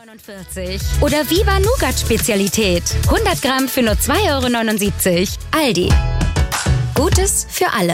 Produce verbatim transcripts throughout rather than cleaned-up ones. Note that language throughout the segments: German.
neunundvierzig. Oder Viva Nougat Spezialität. hundert Gramm für nur zwei Euro neunundsiebzig. Aldi. Gutes für alle.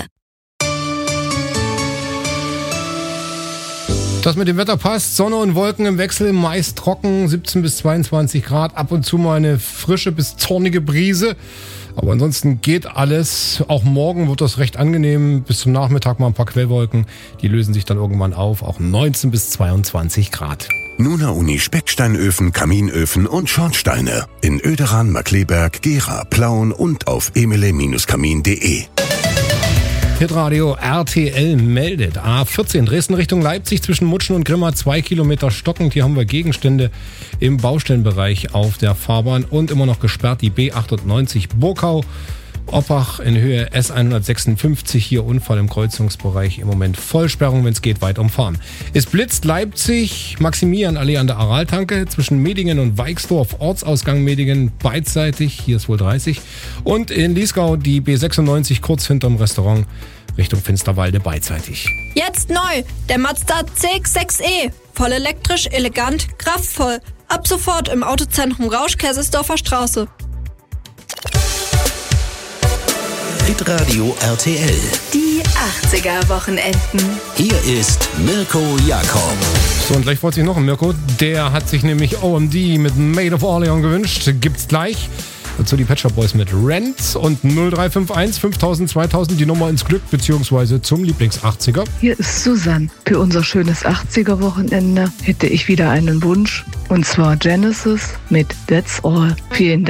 Das mit dem Wetter passt. Sonne und Wolken im Wechsel, meist trocken, siebzehn bis zweiundzwanzig Grad. Ab und zu mal eine frische bis zornige Brise. Aber ansonsten geht alles. Auch morgen wird das recht angenehm. Bis zum Nachmittag mal ein paar Quellwolken. Die lösen sich dann irgendwann auf. Auch neunzehn bis zweiundzwanzig Grad. Nuna Uni Specksteinöfen, Kaminöfen und Schornsteine. In Oederan, Markleberg, Gera, Plauen und auf emile Kamin punkt de. Hitradio R T L meldet. A vierzehn Dresden Richtung Leipzig zwischen Mutschen und Grimma, zwei Kilometer stockend. Hier haben wir Gegenstände im Baustellenbereich auf der Fahrbahn und immer noch gesperrt die B achtundneunzig Burkau. Oppach in Höhe S hundertsechsundfünfzig, hier Unfall im Kreuzungsbereich, im Moment Vollsperrung, wenn es geht, weit umfahren. Es blitzt Leipzig, Maximilianallee an der Araltanke, zwischen Medingen und Weixdorf, Ortsausgang Medingen beidseitig, hier ist wohl dreißig. Und in Liesgau die B sechsundneunzig kurz hinterm Restaurant Richtung Finsterwalde beidseitig. Jetzt neu, der Mazda C X sechs E. Voll elektrisch, elegant, kraftvoll. Ab sofort im Autozentrum Rausch, Kaisersdorfer Straße. Hitradio R T L. Die achtziger-Wochenenden. Hier ist Mirko Jakob. So, und gleich freut sich noch ein Mirko. Der hat sich nämlich O M D mit Maid of Orleans gewünscht. Gibt's gleich. Dazu die Pet Shop Boys mit Rent und null drei fünf eins fünftausend zweitausend die Nummer ins Glück beziehungsweise zum Lieblings-achtziger. Hier ist Susanne. Für unser schönes achtziger-Wochenende hätte ich wieder einen Wunsch. Und zwar Genesis mit That's All. Vielen Dank.